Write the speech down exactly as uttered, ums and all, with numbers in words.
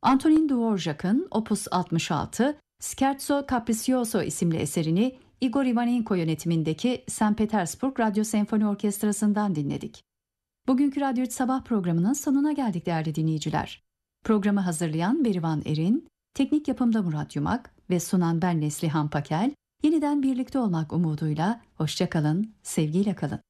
Antonin Dvorak'ın Opus altmış altı, Scherzo Capriccioso isimli eserini Igor Ivanenko yönetimindeki Sankt Petersburg Radyo Senfoni Orkestrası'ndan dinledik. Bugünkü Radyo üç Sabah programının sonuna geldik değerli dinleyiciler. Programı hazırlayan Berivan Erin, teknik yapımda Murat Yumak ve sunan ben Neslihan Pakel, yeniden birlikte olmak umuduyla hoşça kalın, sevgiyle kalın.